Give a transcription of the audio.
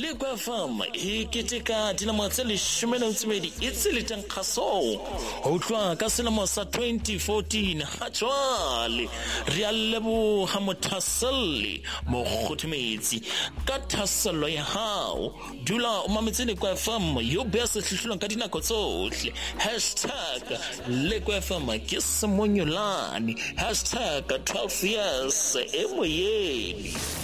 Lekwa fam e keteka dinamo tse 12 e tseletseng kgaso ho tloha ka selemo sa 2014 ha jwale re a leboha mothaseli mo kgothometsi ka thaselo ya hao dula o mametse Lekwa fam yo beha sehlohlolong ka dinako tsohle #Lekwa fam ke semonyolane #12 years emoyeni.